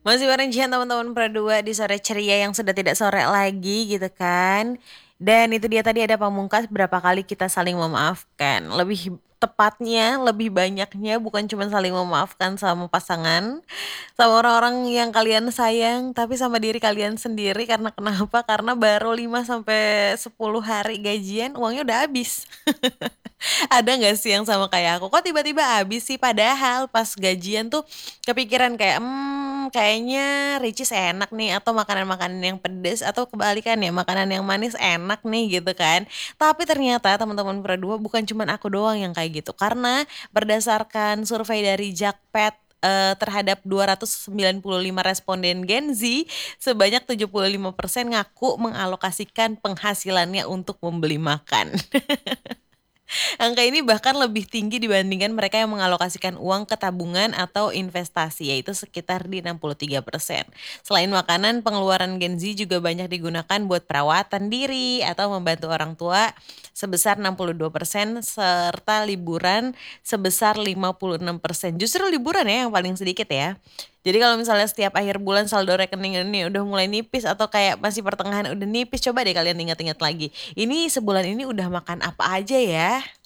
Masih bareng Jihan teman-teman berdua di sore ceria yang sudah tidak sore lagi gitu kan. Dan itu dia tadi ada pamungkas berapa kali kita saling memaafkan. Lebih tepatnya, lebih banyaknya bukan cuma saling memaafkan sama pasangan, sama orang-orang yang kalian sayang, tapi sama diri kalian sendiri karena kenapa? Karena baru 5 sampai 10 hari gajian uangnya udah habis. Ada nggak sih yang sama kayak aku? Kok tiba-tiba habis sih? Padahal pas gajian tuh kepikiran kayak, kayaknya Ricis enak nih, atau makanan-makanan yang pedes, atau kebalikannya makanan yang manis enak nih gitu kan. Tapi ternyata teman-teman berdua bukan cuman aku doang yang kayak gitu. Karena berdasarkan survei dari Jakpet terhadap 295 responden Gen Z, sebanyak 75% ngaku mengalokasikan penghasilannya untuk membeli makan. Angka ini bahkan lebih tinggi dibandingkan mereka yang mengalokasikan uang ke tabungan atau investasi, yaitu sekitar di 63%. Selain makanan, pengeluaran Gen Z juga banyak digunakan buat perawatan diri atau membantu orang tua sebesar 62%, serta liburan sebesar 56%. Justru liburan ya yang paling sedikit ya. Jadi kalau misalnya setiap akhir bulan saldo rekening ini udah mulai nipis atau kayak masih pertengahan udah nipis, coba deh kalian ingat-ingat lagi. Ini sebulan ini udah makan apa aja ya?